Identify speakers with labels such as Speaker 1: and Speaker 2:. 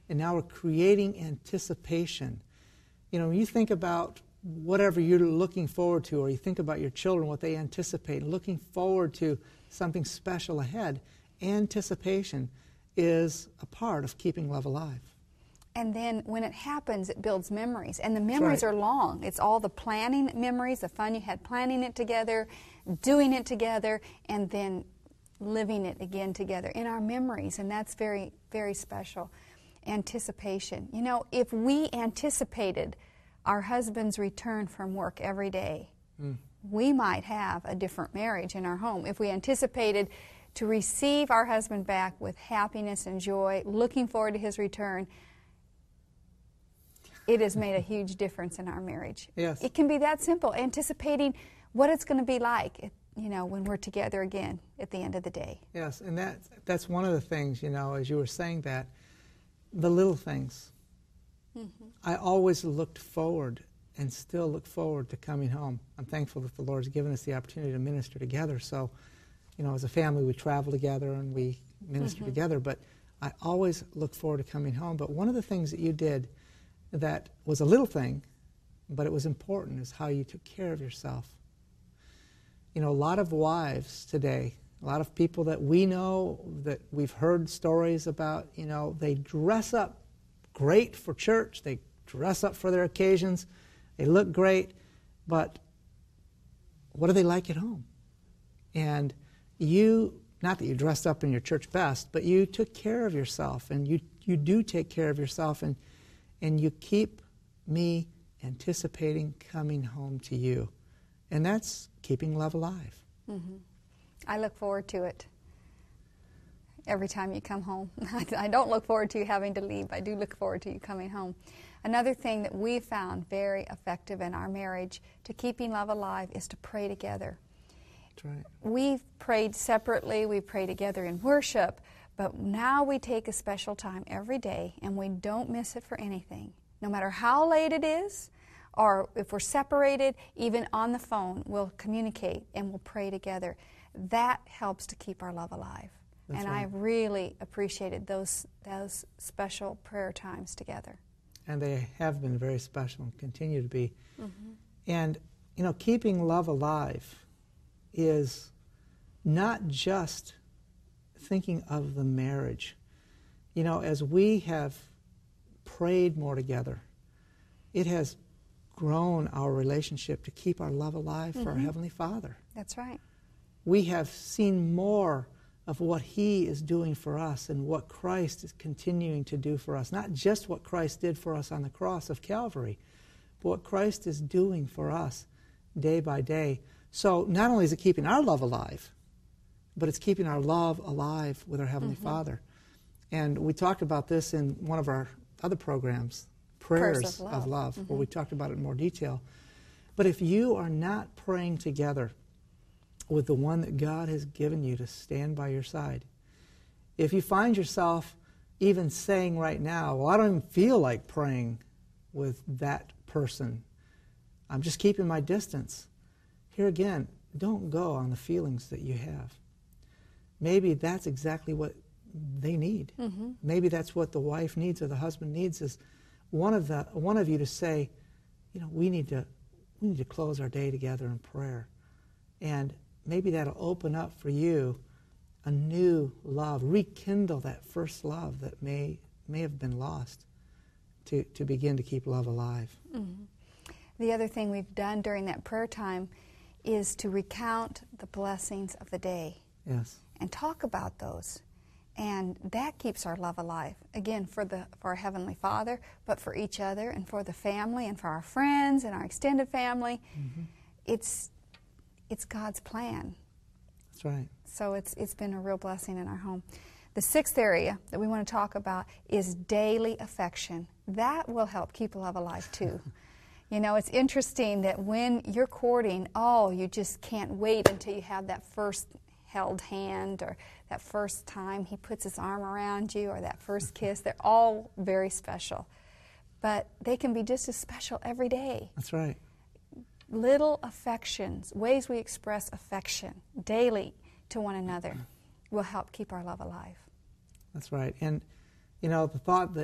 Speaker 1: and now we're creating anticipation. You know, when you think about whatever you're looking forward to, or you think about your children, what they anticipate, looking forward to something special ahead, anticipation is a part of keeping love alive.
Speaker 2: And then when it happens, it builds memories. And the memories are long. It's all the planning memories, the fun you had planning it together, doing it together, and then living it again together in our memories. And that's very, very special. Anticipation. You know, if we anticipated our husband's return from work every day, we might have a different marriage in our home. If we anticipated to receive our husband back with happiness and joy, looking forward to his return, it has made a huge difference in our marriage.
Speaker 1: Yes.
Speaker 2: It can be that simple, anticipating what it's going to be like, you know, when we're together again at the end of the day.
Speaker 1: Yes, and that's one of the things, you know, as you were saying that, the little things. I always looked forward and still look forward to coming home. I'm thankful that the Lord's given us the opportunity to minister together. So, you know, as a family, we travel together and we minister together, but I always look forward to coming home. But one of the things that you did that was a little thing, but it was important, is how you took care of yourself. You know, a lot of wives today, a lot of people that we know, that we've heard stories about, you know, they dress up great for church, they dress up for their occasions, they look great, but what are they like at home? And you, not that you dressed up in your church best, but you took care of yourself, and you do take care of yourself, and you keep me anticipating coming home to you. And that's keeping love alive.
Speaker 2: I look forward to it every time you come home. I don't look forward to you having to leave. I do look forward to you coming home. Another thing that we found very effective in our marriage to keeping love alive is to pray together.
Speaker 1: That's right.
Speaker 2: We've prayed separately, we pray together in worship, but now we take a special time every day and we don't miss it for anything. No matter how late it is, or if we're separated, even on the phone, we'll communicate and we'll pray together. That helps to keep our love alive.
Speaker 1: That's
Speaker 2: and
Speaker 1: right.
Speaker 2: I really appreciated those special prayer times together.
Speaker 1: And they have been very special and continue to be. And, you know, keeping love alive is not just thinking of the marriage. You know, as we have prayed more together, it has grown our relationship to keep our love alive for our Heavenly Father.
Speaker 2: That's right.
Speaker 1: We have seen more of what He is doing for us and what Christ is continuing to do for us. Not just what Christ did for us on the cross of Calvary, but what Christ is doing for us day by day. So not only is it keeping our love alive, but it's keeping our love alive with our Heavenly Father. And we talked about this in one of our other programs, Prayers of Love, where we talked about it in more detail. But if you are not praying together with the one that God has given you to stand by your side, if you find yourself even saying right now, well, I don't even feel like praying with that person, I'm just keeping my distance. Here again, don't go on the feelings that you have. Maybe that's exactly what they need. Maybe that's what the wife needs or the husband needs, is one of you to say, you know, we need to close our day together in prayer. And maybe that'll open up for you a new love, rekindle that first love that may have been lost, to begin to keep love alive.
Speaker 2: The other thing we've done during that prayer time is to recount the blessings of the day.
Speaker 1: Yes.
Speaker 2: And talk about those. And that keeps our love alive. Again, for our Heavenly Father, but for each other and for the family and for our friends and our extended family. It's God's plan.
Speaker 1: That's right.
Speaker 2: So it's been a real blessing in our home. The sixth area that we want to talk about is daily affection. That will help keep love alive too. You know, it's interesting that when you're courting, you just can't wait until you have that first held hand, or that first time he puts his arm around you, or that first kiss. They're all very special. But they can be just as special every day.
Speaker 1: That's right.
Speaker 2: Little affections, ways we express affection daily to one another, will help keep our love alive.
Speaker 1: That's right. And, you know, the thought